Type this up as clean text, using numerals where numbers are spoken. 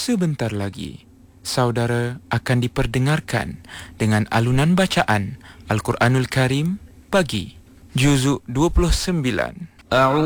Sebentar lagi, saudara akan diperdengarkan dengan alunan bacaan Al-Quranul Karim pagi, juzuk 29.